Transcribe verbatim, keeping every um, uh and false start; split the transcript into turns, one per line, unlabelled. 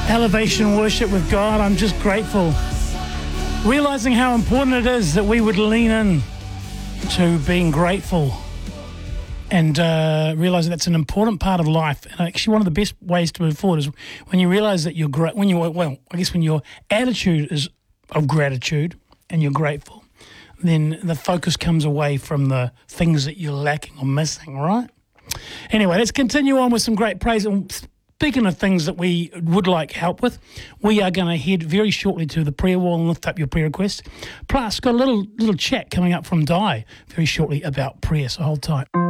Elevation worship with God. I'm just grateful. Realizing how important it is that we would lean in to being grateful and uh, realize that's an important part of life. And actually, one of the best ways to move forward is when you realize that you're great, when you, well, I guess when your attitude is of gratitude and you're grateful, then the focus comes away from the things that you're lacking or missing, right? Anyway, let's continue on with some great praise. And speaking of things that we would like help with, we are going to head very shortly to the prayer wall and lift up your prayer requests. Plus, got a little little chat coming up from Di very shortly about prayer, so hold tight.